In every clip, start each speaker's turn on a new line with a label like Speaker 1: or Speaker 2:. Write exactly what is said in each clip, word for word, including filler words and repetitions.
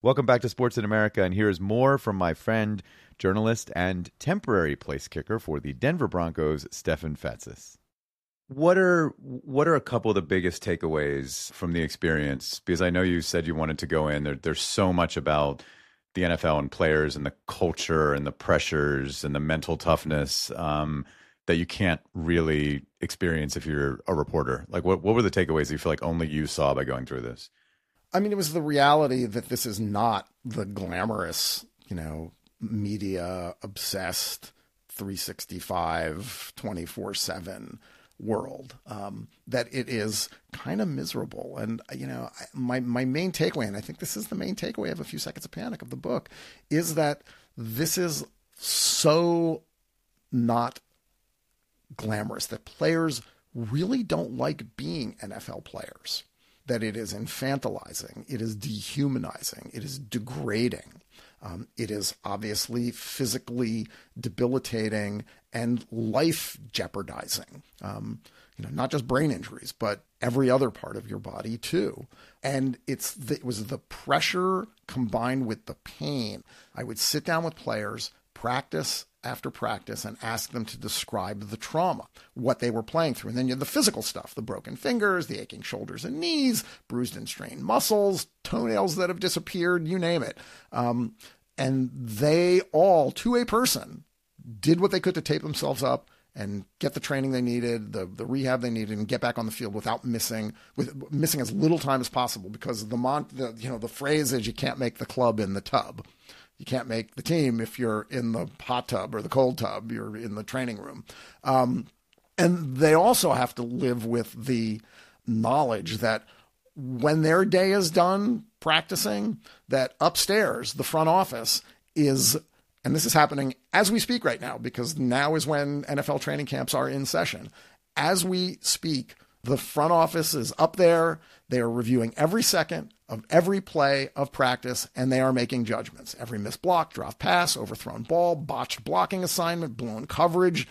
Speaker 1: Welcome back to Sports in America, and here's more from my friend, journalist, and temporary place kicker for the Denver Broncos, Stefan Fatsis. What are what are a couple of the biggest takeaways from the experience? Because I know you said you wanted to go in. There, there's so much about the N F L and players and the culture and the pressures and the mental toughness um, that you can't really experience if you're a reporter. Like, what, what were the takeaways that you feel like only you saw by going through this?
Speaker 2: I mean, it was the reality that this is not the glamorous, you know, media obsessed three sixty-five, twenty-four seven world, um, that it is kind of miserable. And, you know, my, my main takeaway, and I think this is the main takeaway of A Few Seconds of Panic of the book, is that this is so not glamorous, that players really don't like being N F L players. That it is infantilizing, it is dehumanizing, it is degrading. Um, it is obviously physically debilitating and life jeopardizing. Um, you know, not just brain injuries, but every other part of your body too. And it's the, it was the pressure combined with the pain. I would sit down with players, practice after practice, and ask them to describe the trauma, what they were playing through. And then you have the physical stuff, the broken fingers, the aching shoulders and knees, bruised and strained muscles, toenails that have disappeared, you name it. Um, and they all, to a person, did what they could to tape themselves up and get the training they needed, the, the rehab they needed, and get back on the field without missing, with missing as little time as possible, because the, mon- the you know the phrase is you can't make the club in the tub. You can't make the team if you're in the hot tub or the cold tub. You're in the training room. Um, and they also have to live with the knowledge that when their day is done practicing, that upstairs, the front office is, and this is happening as we speak right now, because now is when N F L training camps are in session. As we speak, the front office is up there. They are reviewing every second of every play of practice, and they are making judgments. Every missed block, drop pass, overthrown ball, botched blocking assignment, blown coverage,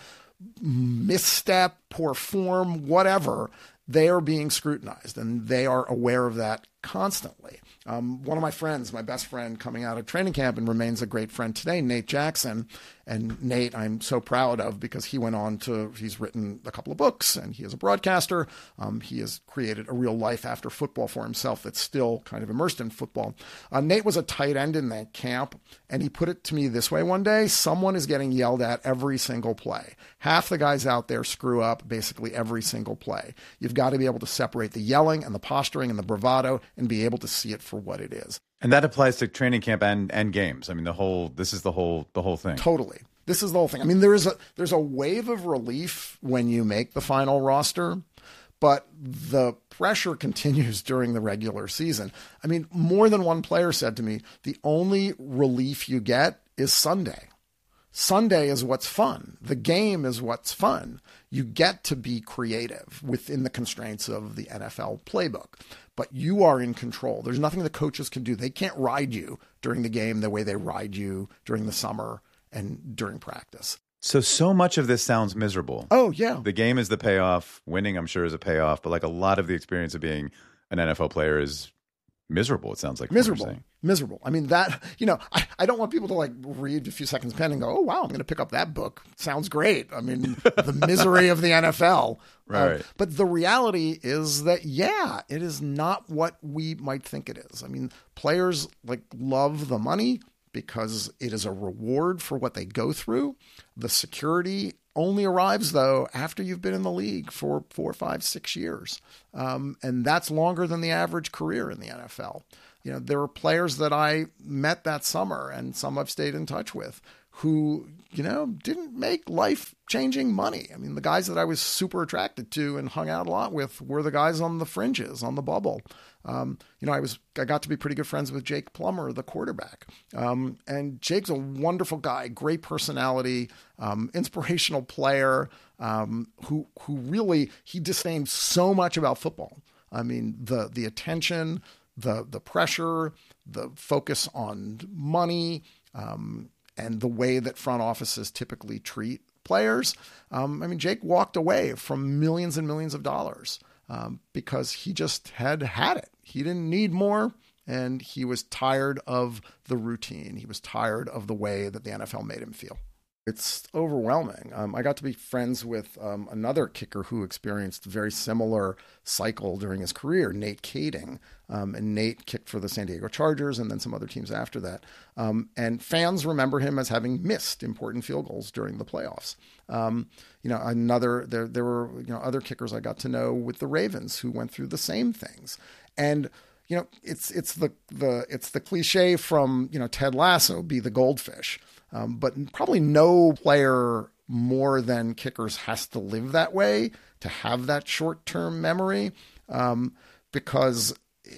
Speaker 2: misstep, poor form, whatever, they are being scrutinized, and they are aware of that constantly. Um, one of my friends, my best friend coming out of training camp and remains a great friend today, Nate Jackson. And Nate, I'm so proud of, because he went on to, he's written a couple of books, and he is a broadcaster. Um, he has created a real life after football for himself that's still kind of immersed in football. Uh, Nate was a tight end in that camp, and he put it to me this way one day: someone is getting yelled at every single play. Half the guys out there screw up basically every single play. You've got to be able to separate the yelling and the posturing and the bravado and be able to see it for what it is.
Speaker 1: And that applies to training camp and, and games. I mean, the whole, this is the whole, the whole thing.
Speaker 2: Totally. This is the whole thing. I mean, there is a, there's a wave of relief when you make the final roster, but the pressure continues during the regular season. I mean, more than one player said to me, the only relief you get is Sunday. Sunday is what's fun. The game is what's fun. You get to be creative within the constraints of the N F L playbook, but you are in control. There's nothing the coaches can do. They can't ride you during the game the way they ride you during the summer and during practice.
Speaker 1: So, so much of this sounds miserable.
Speaker 2: Oh, yeah.
Speaker 1: The game is the payoff. Winning, I'm sure, is a payoff. But like a lot of the experience of being an N F L player is miserable, it sounds like.
Speaker 2: Miserable. Miserable. I mean, that, you know, I, I don't want people to like read A Few Seconds Pen and go, oh, wow, I'm going to pick up that book. Sounds great. I mean, the misery of the N F L.
Speaker 1: Right.
Speaker 2: Uh, but the reality is that, yeah, it is not what we might think it is. I mean, players like love the money because it is a reward for what they go through. The security only arrives, though, after you've been in the league for four, five, six years. Um, and that's longer than the average career in the N F L. You know, there are players that I met that summer, and some I've stayed in touch with, who, you know, didn't make life-changing money. I mean, the guys that I was super attracted to and hung out a lot with were the guys on the fringes, on the bubble. Um, you know, I was I got to be pretty good friends with Jake Plummer, the quarterback. Um, and Jake's a wonderful guy, great personality, um, inspirational player, um, who who really, he disdained so much about football. I mean, the the attention, the the pressure, the focus on money, um, and the way that front offices typically treat players. Um, I mean, Jake walked away from millions and millions of dollars um, because he just had had it. He didn't need more, and he was tired of the routine. He was tired of the way that the N F L made him feel. It's overwhelming. Um, I got to be friends with um, another kicker who experienced a very similar cycle during his career, Nate Kading. Um, and Nate kicked for the San Diego Chargers and then some other teams after that. Um, and fans remember him as having missed important field goals during the playoffs. Um, you know, another there there were you know other kickers I got to know with the Ravens who went through the same things. And you know, it's it's the the it's the cliche from you know Ted Lasso, be the goldfish. Um, but probably no player more than kickers has to live that way, to have that short-term memory, um, because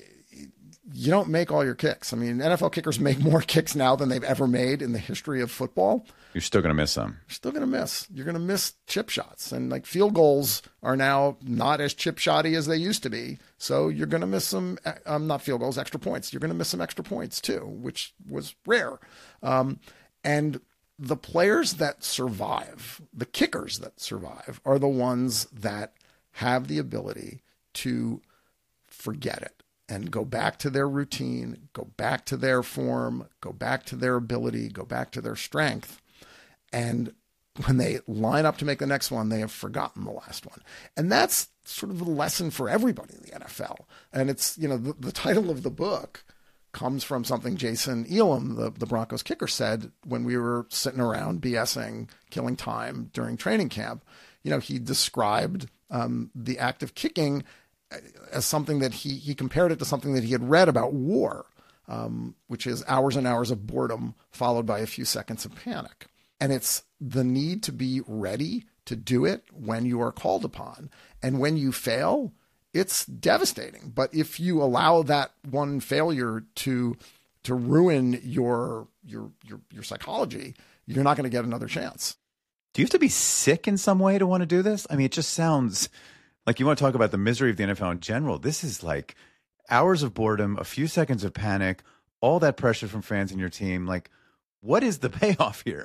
Speaker 2: you don't make all your kicks. I mean, N F L kickers make more kicks now than they've ever made in the history of football.
Speaker 1: You're still going to miss them.
Speaker 2: You're still going to miss. You're going to miss chip shots. And like field goals are now not as chip shotty as they used to be. So you're going to miss some, um, not field goals, extra points. You're going to miss some extra points too, which was rare. Um, And the players that survive, the kickers that survive, are the ones that have the ability to forget it and go back to their routine, go back to their form, go back to their ability, go back to their strength. And when they line up to make the next one, they have forgotten the last one. And that's sort of the lesson for everybody in the N F L. And it's, you know, the, the title of the book comes from something Jason Elam, the, the Broncos kicker, said when we were sitting around BSing, killing time during training camp. You know, he described um, the act of kicking as something that he, he compared it to something that he had read about war, um, which is hours and hours of boredom followed by a few seconds of panic. And it's the need to be ready to do it when you are called upon. And when you fail, it's devastating. But if you allow that one failure to to ruin your your your your psychology, you're not going to get another chance.
Speaker 1: Do you have to be sick in some way to want to do this? I mean, it just sounds like you want to talk about the misery of the N F L in general. This is like hours of boredom, a few seconds of panic, all that pressure from fans in your team. Like, what is the payoff here?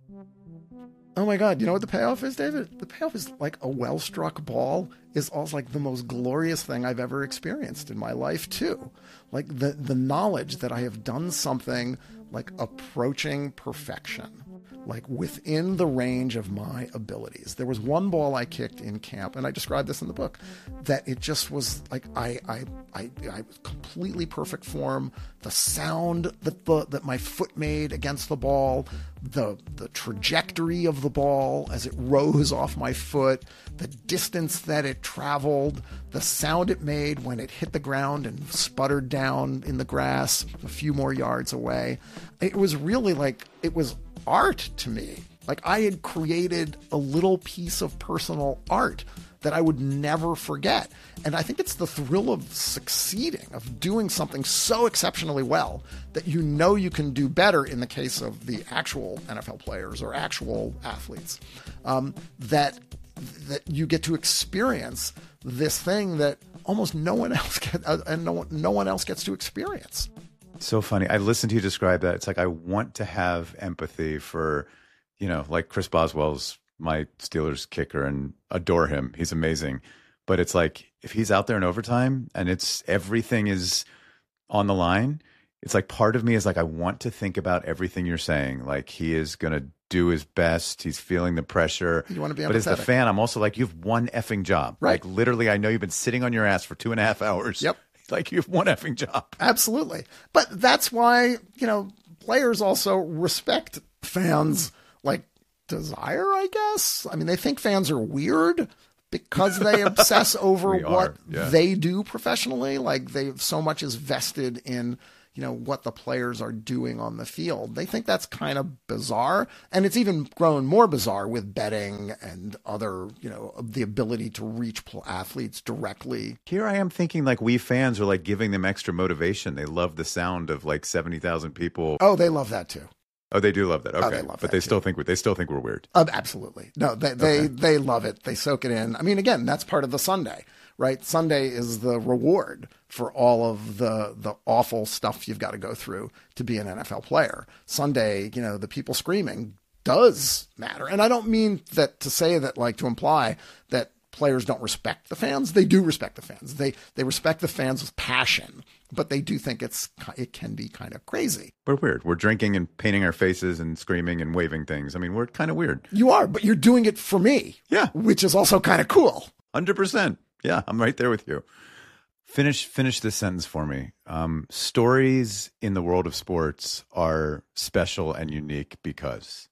Speaker 2: Oh my God. You know what the payoff is, David? The payoff is like a well-struck ball is also like the most glorious thing I've ever experienced in my life too. Like the, the knowledge that I have done something like approaching perfection, like within the range of my abilities. There was one ball I kicked in camp, and I described this in the book, that it just was like I I I, I was completely perfect form. The sound that the that my foot made against the ball, the the trajectory of the ball as it rose off my foot, the distance that it traveled, the sound it made when it hit the ground and sputtered down in the grass a few more yards away. It was really like it was art to me. Like I had created a little piece of personal art that I would never forget. And I think it's the thrill of succeeding, of doing something so exceptionally well that you know you can do better in the case of the actual N F L players or actual athletes, um, that that you get to experience this thing that almost no one else gets, uh, and no one, no one else gets to experience.
Speaker 1: So funny. I listened to you describe that. It's like I want to have empathy for, you know, like Chris Boswell's my Steelers kicker and adore him. He's amazing. But it's like if he's out there in overtime and it's everything is on the line, it's like part of me is like I want to think about everything you're saying. Like he is going to do his best. He's feeling the pressure.
Speaker 2: You want to be empathetic.
Speaker 1: But as the fan, I'm also like, you have one effing job.
Speaker 2: Right.
Speaker 1: Like literally, I know you've been sitting on your ass for two and a half hours.
Speaker 2: Yep.
Speaker 1: Like you have one effing job.
Speaker 2: Absolutely. But that's why, you know, players also respect fans like desire, I guess. I mean, they think fans are weird because they obsess over what yeah. they do professionally. Like they so much is vested in, you know, what the players are doing on the field. They think that's kind of bizarre. And it's even grown more bizarre with betting and other, you know, the ability to reach athletes directly.
Speaker 1: Here I am thinking like we fans are like giving them extra motivation. They love the sound of like seventy thousand people.
Speaker 2: Oh, they love that too.
Speaker 1: Oh, they do love that. Okay.
Speaker 2: Oh, they love
Speaker 1: but
Speaker 2: that
Speaker 1: they
Speaker 2: too.
Speaker 1: still think they still think we're weird.
Speaker 2: Uh, absolutely. No, they, they,
Speaker 1: okay.
Speaker 2: they love it. They soak it in. I mean, again, that's part of the Sunday, right? Sunday is the reward for all of the the awful stuff you've got to go through to be an N F L player. Sunday, you know, the people screaming does matter. And I don't mean that to say that, like, to imply that players don't respect the fans. They do respect the fans. They they respect the fans with passion, but they do think it's it can be kind of crazy.
Speaker 1: We're weird. We're drinking and painting our faces and screaming and waving things. I mean, we're kind of weird.
Speaker 2: You are, but you're doing it for me.
Speaker 1: Yeah.
Speaker 2: Which is also kind of cool.
Speaker 1: one hundred percent. Yeah, I'm right there with you. Finish finish this sentence for me. Um, stories in the world of sports are special and unique because...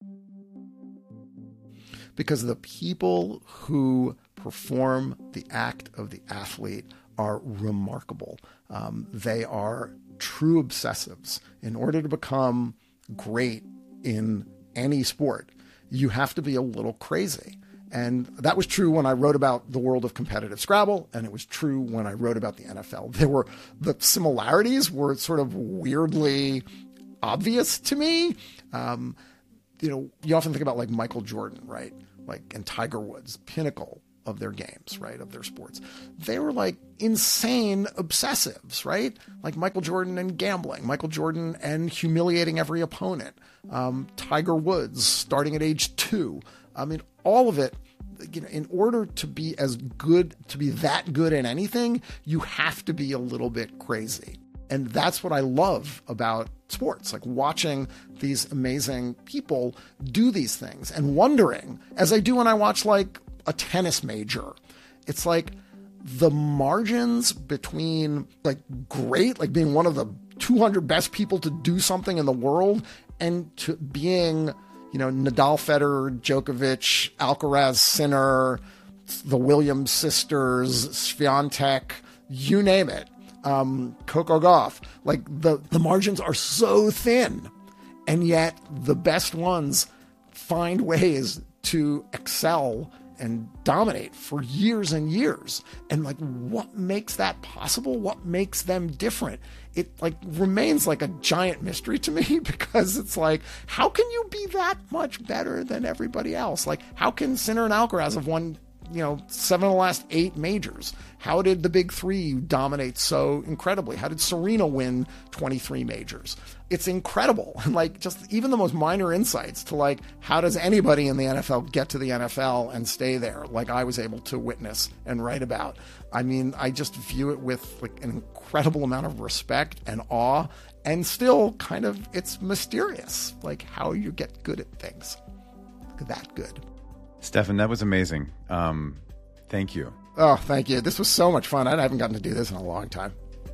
Speaker 2: Because the people who perform the act of the athlete are remarkable. Um, they are true obsessives. In order to become great in any sport, you have to be a little crazy. And that was true when I wrote about the world of competitive Scrabble, and it was true when I wrote about the N F L. There were the similarities were sort of weirdly obvious to me. Um, you know, you often think about like Michael Jordan, right? Like, and Tiger Woods, pinnacle of their games, right? Of their sports. They were like insane obsessives, right? Like Michael Jordan and gambling, Michael Jordan and humiliating every opponent, um, Tiger Woods starting at age two. I mean, all of it, you know, in order to be as good, to be that good in anything, you have to be a little bit crazy. And that's what I love about sports, like watching these amazing people do these things and wondering, as I do when I watch like a tennis major, it's like the margins between like great, like being one of the two hundred best people to do something in the world and to being, you know, Nadal, Federer, Djokovic, Alcaraz, Sinner, the Williams sisters, Swiatek, you name it. Um, Coco Gauff, like the, the margins are so thin, and yet the best ones find ways to excel and dominate for years and years. And like, what makes that possible? What makes them different? It like remains like a giant mystery to me, because it's like, how can you be that much better than everybody else? Like, how can Sinner and Alcaraz have won, you know, seven of the last eight majors? How did the big three dominate so incredibly? How did Serena win twenty-three majors? It's incredible. And like, just even the most minor insights to like, how does anybody in the N F L get to the N F L and stay there, like I was able to witness and write about? I mean, I just view it with like an incredible amount of respect and awe, and still kind of, it's mysterious, like how you get good at things that good.
Speaker 1: Stefan, that was amazing. Um, thank you.
Speaker 2: Oh, thank you. This was so much fun. I haven't gotten to do this in a long time.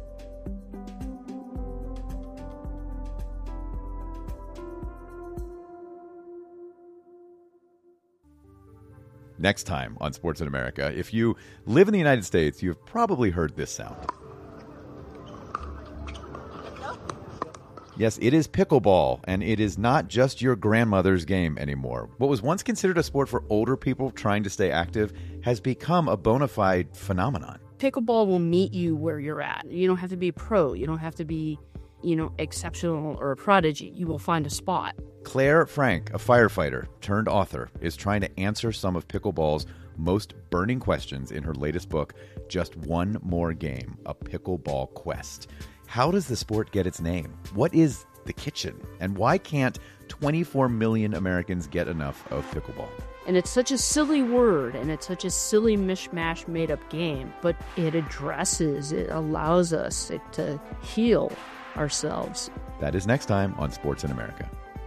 Speaker 1: Next time on Sports in America, if you live in the United States, you've probably heard this sound. Yes, it is pickleball, and it is not just your grandmother's game anymore. What was once considered a sport for older people trying to stay active has become a bona fide phenomenon.
Speaker 3: Pickleball will meet you where you're at. You don't have to be a pro. You don't have to be, you know, exceptional or a prodigy. You will find a spot.
Speaker 1: Claire Frank, a firefighter turned author, is trying to answer some of pickleball's most burning questions in her latest book, Just One More Game, A Pickleball Quest. How does the sport get its name? What is the kitchen? And why can't twenty-four million Americans get enough of pickleball?
Speaker 3: And it's such a silly word, and it's such a silly mishmash made-up game, but it addresses, it allows us to heal ourselves.
Speaker 1: That is next time on Sports in America.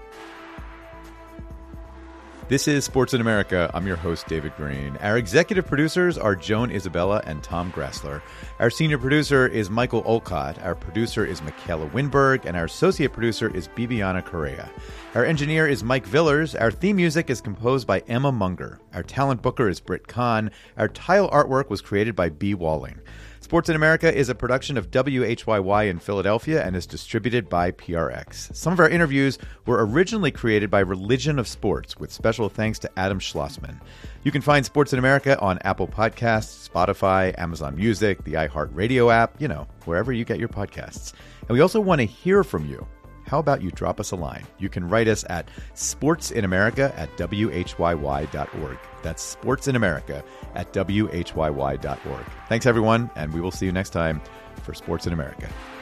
Speaker 1: This is Sports in America. I'm your host, David Green. Our executive producers are Joan Isabella and Tom Gressler. Our senior producer is Michael Olcott. Our producer is Michaela Winberg. And our associate producer is Bibiana Correa. Our engineer is Mike Villers. Our theme music is composed by Emma Munger. Our talent booker is Britt Kahn. Our tile artwork was created by B. Walling. Sports in America is a production of W H Y Y in Philadelphia and is distributed by P R X. Some of our interviews were originally created by Religion of Sports, with special thanks to Adam Schlossman. You can find Sports in America on Apple Podcasts, Spotify, Amazon Music, the iHeartRadio app, you know, wherever you get your podcasts. And we also want to hear from you. How about you drop us a line? You can write us at sportsinamerica at W H Y Y dot org. That's sportsinamerica at W H Y Y dot org. Thanks, everyone, and we will see you next time for Sports in America.